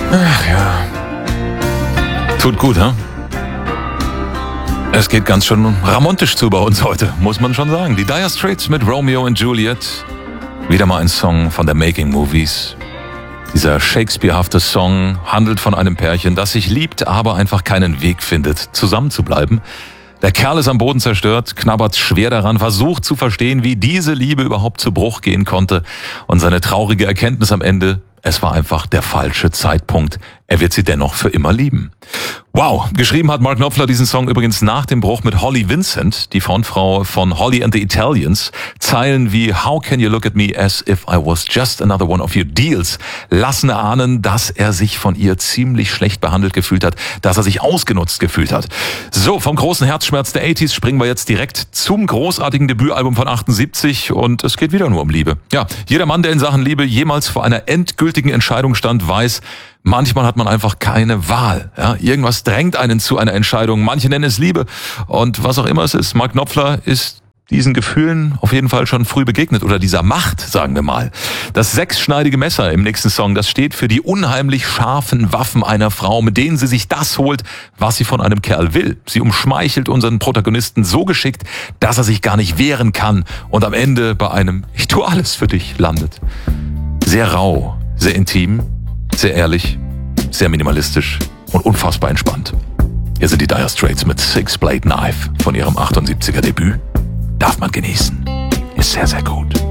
Ach ja. Tut gut, ha? Es geht ganz schön ramontisch zu bei uns heute, muss man schon sagen. Die Dire Straits mit Romeo und Juliet. Wieder mal ein Song von der Making Movies. Dieser Shakespeare-hafte Song handelt von einem Pärchen, das sich liebt, aber einfach keinen Weg findet, zusammenzubleiben. Der Kerl ist am Boden zerstört, knabbert schwer daran, versucht zu verstehen, wie diese Liebe überhaupt zu Bruch gehen konnte. Und seine traurige Erkenntnis am Ende: es war einfach der falsche Zeitpunkt. Er wird sie dennoch für immer lieben. Wow, geschrieben hat Mark Knopfler diesen Song übrigens nach dem Bruch mit Holly Vincent, die Frontfrau von Holly and the Italians. Zeilen wie "How can you look at me as if I was just another one of your deals" lassen ahnen, dass er sich von ihr ziemlich schlecht behandelt gefühlt hat, dass er sich ausgenutzt gefühlt hat. So, vom großen Herzschmerz der 80s springen wir jetzt direkt zum großartigen Debütalbum von 78 und es geht wieder nur um Liebe. Ja, jeder Mann, der in Sachen Liebe jemals vor einer endgültigen Entscheidung stand, weiß, manchmal hat man einfach keine Wahl. Ja, irgendwas drängt einen zu einer Entscheidung. Manche nennen es Liebe. Und was auch immer es ist, Mark Knopfler ist diesen Gefühlen auf jeden Fall schon früh begegnet. Oder dieser Macht, sagen wir mal. Das 6-schneidige Messer im nächsten Song, das steht für die unheimlich scharfen Waffen einer Frau, mit denen sie sich das holt, was sie von einem Kerl will. Sie umschmeichelt unseren Protagonisten so geschickt, dass er sich gar nicht wehren kann und am Ende bei einem "Ich tue alles für dich" landet. Sehr rau, sehr intim, sehr ehrlich, sehr minimalistisch und unfassbar entspannt. Hier sind die Dire Straits mit Six Blade Knife von ihrem 78er Debüt. Darf man genießen. Ist sehr, sehr gut.